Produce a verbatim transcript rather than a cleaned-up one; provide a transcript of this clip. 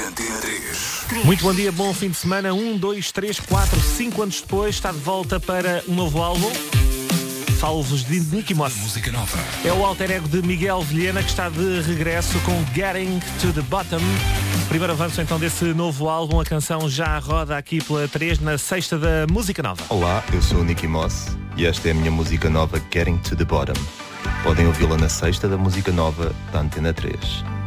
Antena três. Muito bom dia, bom fim de semana. Um, dois, três, quatro, cinco anos depois, está de volta para um novo álbum. Falo-vos de Nicky Moss. Música nova. É o alter ego de Miguel Vilhena, que está de regresso com Getting to the Bottom. Primeiro avanço então desse novo álbum. A canção já roda aqui pela três na sexta da Música Nova. Olá, eu sou o Nicky Moss e esta é a minha música nova Getting to the Bottom. Podem ouvi-la na sexta da Música Nova da Antena três.